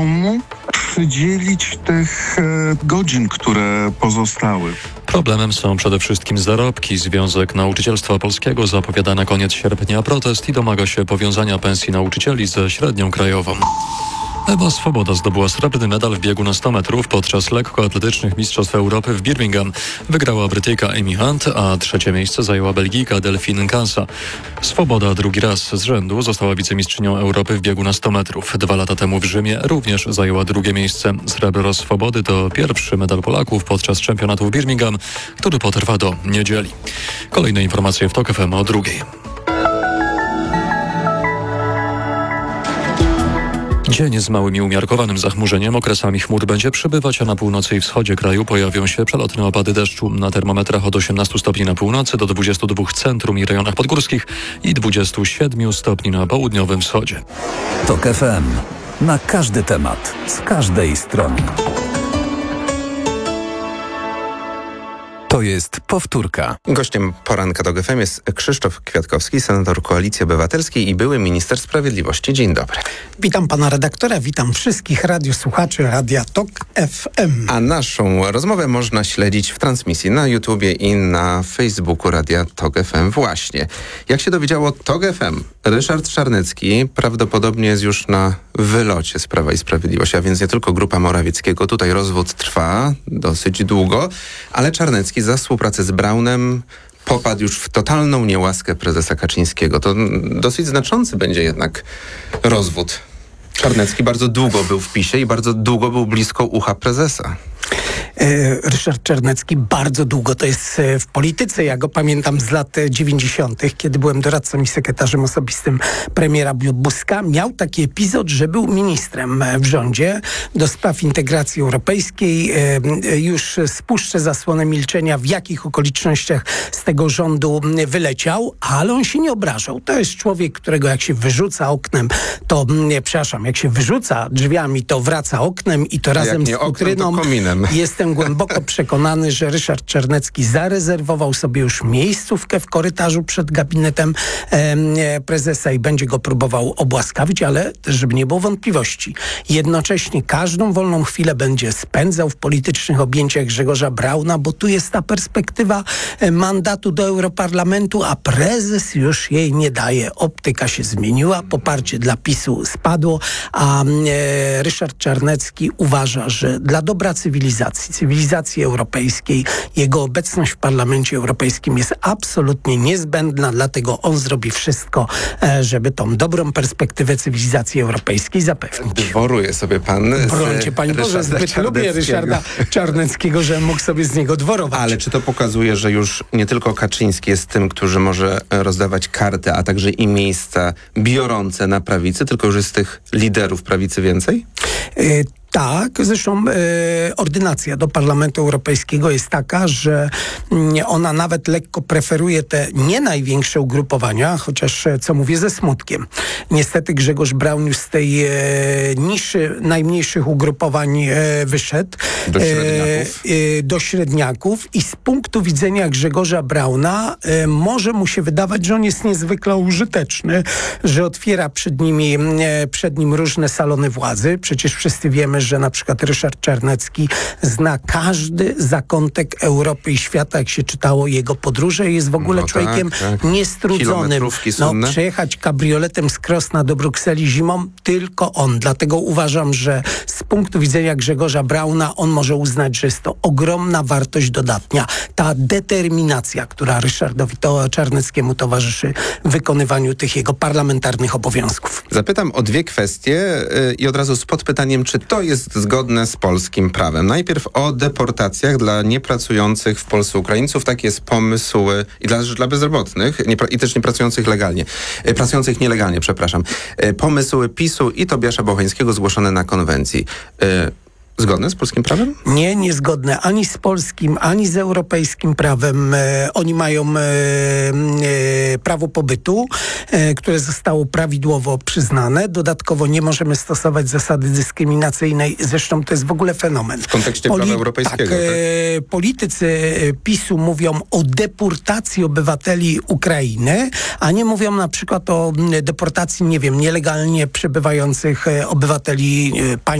komu przydzielić tych godzin, które pozostały. Problemem są przede wszystkim zarobki. Związek Nauczycielstwa Polskiego zapowiada na koniec sierpnia protest i domaga się powiązania pensji nauczycieli ze średnią krajową. Ewa Swoboda zdobyła srebrny medal w biegu na 100 metrów podczas lekkoatletycznych Mistrzostw Europy w Birmingham. Wygrała Brytyjka Amy Hunt, a trzecie miejsce zajęła Belgijka Delphine Kansa. Swoboda drugi raz z rzędu została wicemistrzynią Europy w biegu na 100 metrów. 2 lata temu w Rzymie również zajęła drugie miejsce. Srebro Swobody to pierwszy medal Polaków podczas czempionatu w Birmingham, który potrwa do niedzieli. Kolejne informacje w TOK FM o 2:00. Dzień z małym i umiarkowanym zachmurzeniem. Okresami chmur będzie przybywać, a na północy i wschodzie kraju pojawią się przelotne opady deszczu. Na termometrach od 18 stopni na północy do 22 w centrum i rejonach podgórskich i 27 stopni na południowym wschodzie. TOK FM. Na każdy temat, z każdej strony. To jest powtórka. Gościem poranka TOK FM jest Krzysztof Kwiatkowski, senator Koalicji Obywatelskiej i były minister sprawiedliwości. Dzień dobry. Witam pana redaktora, witam wszystkich radiosłuchaczy Radia TOK FM. A naszą rozmowę można śledzić w transmisji na YouTubie i na Facebooku Radia TOK FM właśnie. Jak się dowiedziało TOK FM, Ryszard Czarnecki prawdopodobnie jest już na wylocie z Prawa i Sprawiedliwości, a więc nie tylko grupa Morawieckiego. Tutaj rozwód trwa dosyć długo, ale Czarnecki za współpracę z Braunem popadł już w totalną niełaskę prezesa Kaczyńskiego. To dosyć znaczący będzie jednak rozwód. Czarnecki bardzo długo był w PiS-ie i bardzo długo był blisko ucha prezesa. Ryszard Czarnecki bardzo długo to jest w polityce. Ja go pamiętam z lat 90., kiedy byłem doradcą i sekretarzem osobistym premiera Buzka. Miał taki epizod, że był ministrem w rządzie do spraw integracji europejskiej. Już spuszczę zasłonę milczenia, w jakich okolicznościach z tego rządu wyleciał, ale on się nie obrażał. To jest człowiek, którego jak się wyrzuca oknem, to jak się wyrzuca drzwiami, to wraca oknem i to razem z futryną. Jestem głęboko przekonany, że Ryszard Czarnecki zarezerwował sobie już miejscówkę w korytarzu przed gabinetem prezesa i będzie go próbował obłaskawić, ale też, żeby nie było wątpliwości. Jednocześnie każdą wolną chwilę będzie spędzał w politycznych objęciach Grzegorza Brauna, bo tu jest ta perspektywa mandatu do Europarlamentu, a prezes już jej nie daje. Optyka się zmieniła, poparcie dla PiS-u spadło, a Ryszard Czarnecki uważa, że dla dobra cywilizacji europejskiej, jego obecność w Parlamencie Europejskim jest absolutnie niezbędna, dlatego on zrobi wszystko, żeby tą dobrą perspektywę cywilizacji europejskiej zapewnić. Dworuje sobie pan. Brońcie, Panie Boże, zbyt lubię Ryszarda Czarneckiego, że mógł sobie z niego dworować. Ale czy to pokazuje, że już nie tylko Kaczyński jest tym, który może rozdawać karty, a także i miejsca biorące na prawicy, tylko już jest tych liderów prawicy więcej? Tak, zresztą ordynacja do Parlamentu Europejskiego jest taka, że ona nawet lekko preferuje te nie największe ugrupowania, chociaż co mówię ze smutkiem. Niestety Grzegorz Braun już z tej niszy najmniejszych ugrupowań wyszedł. Do średniaków i z punktu widzenia Grzegorza Brauna może mu się wydawać, że on jest niezwykle użyteczny, że otwiera przed nim różne salony władzy. Przecież wszyscy wiemy, że na przykład Ryszard Czarnecki zna każdy zakątek Europy i świata, jak się czytało jego podróże, jest w ogóle człowiekiem niestrudzonym. Przejechać kabrioletem z Krosna do Brukseli zimą, tylko on. Dlatego uważam, że z punktu widzenia Grzegorza Brauna on może uznać, że jest to ogromna wartość dodatnia. Ta determinacja, która Ryszardowi Czarneckiemu towarzyszy w wykonywaniu tych jego parlamentarnych obowiązków. Zapytam o dwie kwestie i od razu z podpytaniem, czy to jest zgodne z polskim prawem. Najpierw o deportacjach dla niepracujących w Polsce Ukraińców. Taki jest pomysł i dla bezrobotnych i też niepracujących legalnie. Pracujących nielegalnie, przepraszam. Pomysł PiS-u i Tobiasza Bocheńskiego zgłoszone na konwencji. Zgodne z polskim prawem? Nie, niezgodne ani z polskim, ani z europejskim prawem. Oni mają prawo pobytu, które zostało prawidłowo przyznane. Dodatkowo nie możemy stosować zasady dyskryminacyjnej. Zresztą to jest w ogóle fenomen. W kontekście prawa europejskiego. Tak? Politycy PiS-u mówią o deportacji obywateli Ukrainy, a nie mówią na przykład o deportacji, nielegalnie przebywających obywateli państw